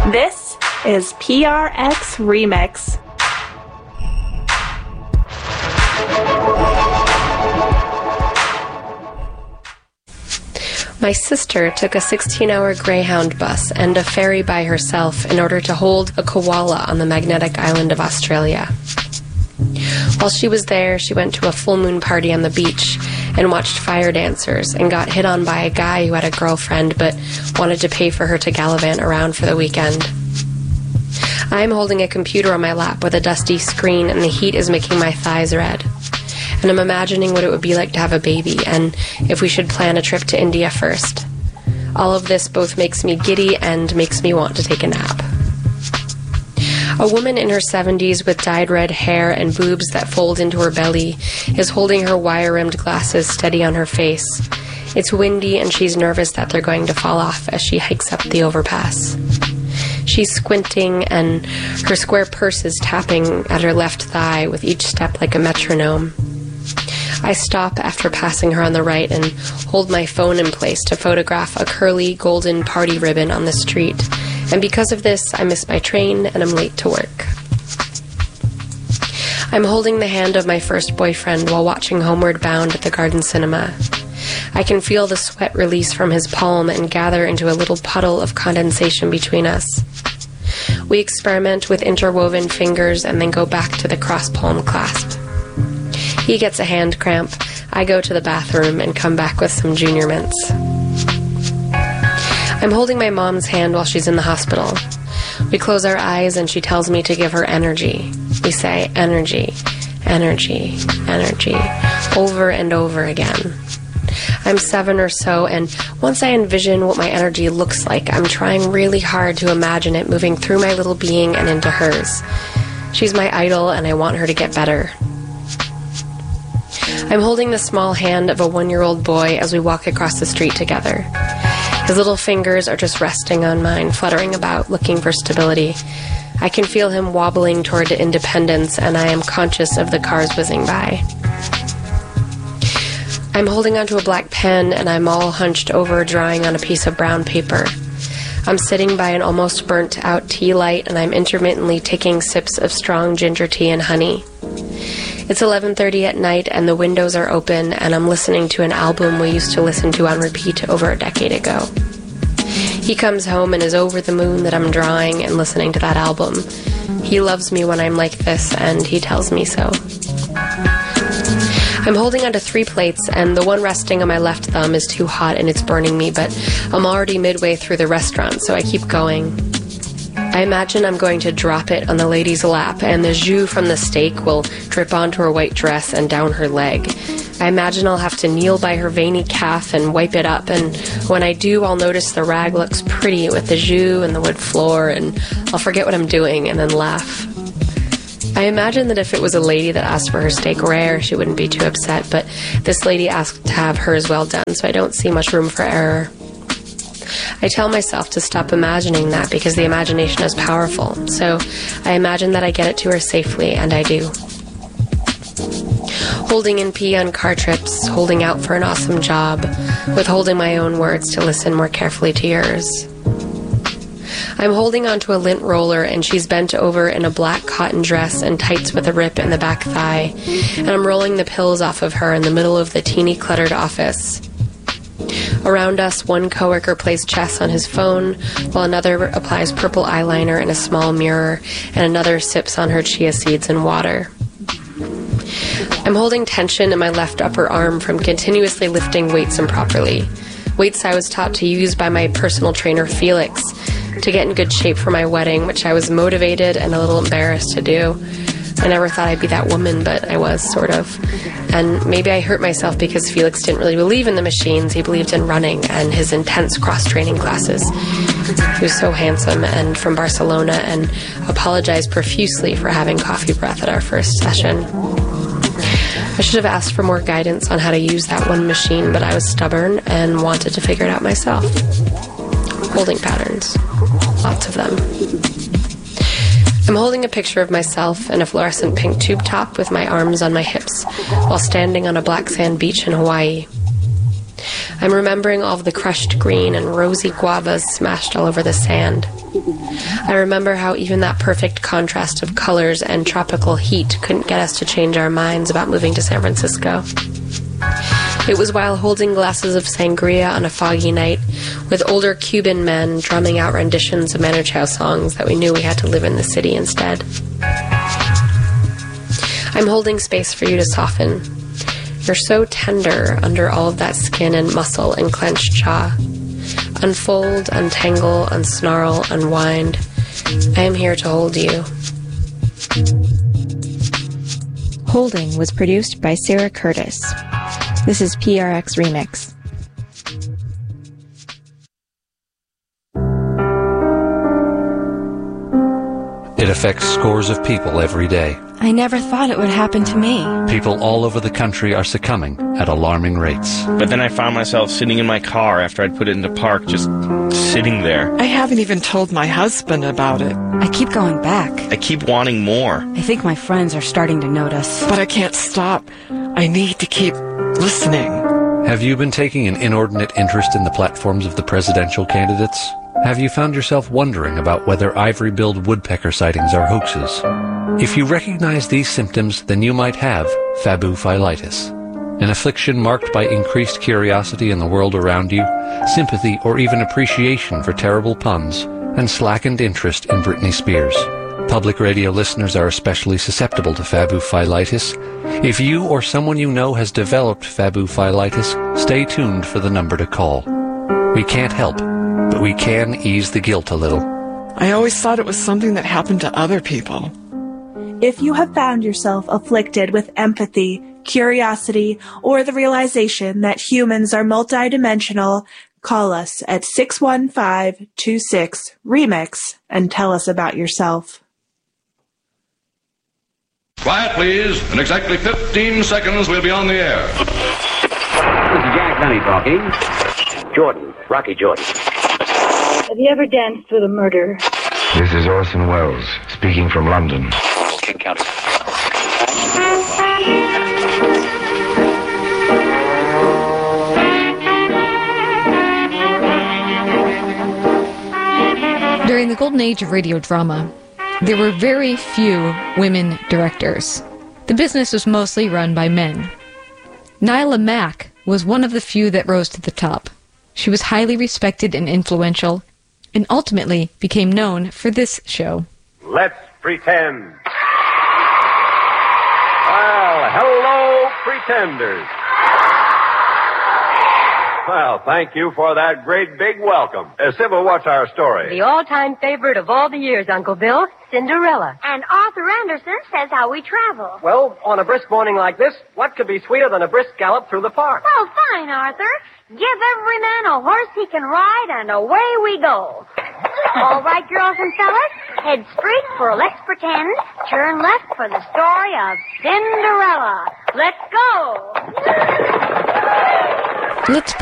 This is PRX Remix. My sister took a 16-hour Greyhound bus and a ferry by herself in order to hold a koala on the magnetic island of Australia. While she was there, she went to a full moon party on the beach and watched fire dancers and got hit on by a guy who had a girlfriend but wanted to pay for her to gallivant around for the weekend. I'm holding a computer on my lap with a dusty screen and the heat is making my thighs red. And I'm imagining what it would be like to have a baby and if we should plan a trip to India first. All of this both makes me giddy and makes me want to take a nap. A woman in her 70s with dyed red hair and boobs that fold into her belly is holding her wire-rimmed glasses steady on her face. It's windy and she's nervous that they're going to fall off as she hikes up the overpass. She's squinting and her square purse is tapping at her left thigh with each step like a metronome. I stop after passing her on the right and hold my phone in place to photograph a curly golden party ribbon on the street. And because of this, I miss my train and I'm late to work. I'm holding the hand of my first boyfriend while watching Homeward Bound at the Garden Cinema. I can feel the sweat release from his palm and gather into a little puddle of condensation between us. We experiment with interwoven fingers and then go back to the cross-palm clasp. He gets a hand cramp. I go to the bathroom and come back with some Junior Mints. I'm holding my mom's hand while she's in the hospital. We close our eyes and she tells me to give her energy. We say energy, energy, energy, over and over again. I'm 7 or so, and once I envision what my energy looks like, I'm trying really hard to imagine it moving through my little being and into hers. She's my idol, and I want her to get better. I'm holding the small hand of a 1-year-old boy as we walk across the street together. His little fingers are just resting on mine, fluttering about, looking for stability. I can feel him wobbling toward independence, and I am conscious of the cars whizzing by. I'm holding onto a black pen, and I'm all hunched over, drawing on a piece of brown paper. I'm sitting by an almost burnt-out tea light, and I'm intermittently taking sips of strong ginger tea and honey. It's 11:30 at night, and the windows are open, and I'm listening to an album we used to listen to on repeat over a decade ago. He comes home and is over the moon that I'm drawing and listening to that album. He loves me when I'm like this, and he tells me so. I'm holding onto 3 plates, and the one resting on my left thumb is too hot and it's burning me, but I'm already midway through the restaurant, so I keep going. I imagine I'm going to drop it on the lady's lap, and the jus from the steak will drip onto her white dress and down her leg. I imagine I'll have to kneel by her veiny calf and wipe it up, and when I do, I'll notice the rag looks pretty with the jus and the wood floor, and I'll forget what I'm doing and then laugh. I imagine that if it was a lady that asked for her steak rare, she wouldn't be too upset, but this lady asked to have hers well done, so I don't see much room for error. I tell myself to stop imagining that because the imagination is powerful, so I imagine that I get it to her safely, and I do. Holding in pee on car trips, holding out for an awesome job, withholding my own words to listen more carefully to yours. I'm holding onto a lint roller, and she's bent over in a black cotton dress and tights with a rip in the back thigh, and I'm rolling the pills off of her in the middle of the teeny cluttered office. Around us, one coworker plays chess on his phone, while another applies purple eyeliner in a small mirror, and another sips on her chia seeds and water. I'm holding tension in my left upper arm from continuously lifting weights improperly. Weights I was taught to use by my personal trainer, Felix, to get in good shape for my wedding, which I was motivated and a little embarrassed to do. I never thought I'd be that woman, but I was, sort of. And maybe I hurt myself because Felix didn't really believe in the machines. He believed in running and his intense cross-training classes. He was so handsome and from Barcelona and apologized profusely for having coffee breath at our first session. I should have asked for more guidance on how to use that one machine, but I was stubborn and wanted to figure it out myself. Holding patterns. Lots of them. I'm holding a picture of myself in a fluorescent pink tube top with my arms on my hips while standing on a black sand beach in Hawaii. I'm remembering all of the crushed green and rosy guavas smashed all over the sand. I remember how even that perfect contrast of colors and tropical heat couldn't get us to change our minds about moving to San Francisco. It was while holding glasses of sangria on a foggy night with older Cuban men drumming out renditions of Manu Chao songs that we knew we had to live in the city instead. I'm holding space for you to soften. You're so tender under all of that skin and muscle and clenched jaw. Unfold, untangle, unsnarl, unwind. I am here to hold you. Holding was produced by Sarah Curtis. This is PRX Remix. It affects scores of people every day. I never thought it would happen to me. People all over the country are succumbing at alarming rates. But then I found myself sitting in my car after I'd put it into park, just sitting there. I haven't even told my husband about it. I keep going back. I keep wanting more. I think my friends are starting to notice. But I can't stop. I need to keep listening. Have you been taking an inordinate interest in the platforms of the presidential candidates? Have you found yourself wondering about whether ivory-billed woodpecker sightings are hoaxes? If you recognize these symptoms, then you might have fabuphilitis, an affliction marked by increased curiosity in the world around you, sympathy or even appreciation for terrible puns, and slackened interest in Britney Spears. Public radio listeners are especially susceptible to fabuphilitis. If you or someone you know has developed fabuphilitis, stay tuned for the number to call. We can't help, but we can ease the guilt a little. I always thought it was something that happened to other people. If you have found yourself afflicted with empathy, curiosity, or the realization that humans are multidimensional, call us at 615-26-REMIX and tell us about yourself. Quiet, please. In exactly 15 seconds, we'll be on the air. This is Jack Benny talking. Jordan, Rocky Jordan. Have you ever danced with a murderer? This is Orson Welles, speaking from London. King County. During the golden age of radio drama, there were very few women directors. The business was mostly run by men. Nyla Mack was one of the few that rose to the top. She was highly respected and influential, and ultimately became known for this show. Let's pretend. Well, hello, pretenders. Well, thank you for that great big welcome. Sybil, what's our story? The all-time favorite of all the years, Uncle Bill, Cinderella. And Arthur Anderson says how we travel. Well, on a brisk morning like this, what could be sweeter than a brisk gallop through the park? Oh, fine, Arthur. Give every man a horse he can ride, and away we go. All right, girls and fellas, head straight for Let's Pretend. Turn left for the story of Cinderella. Let's go. Let's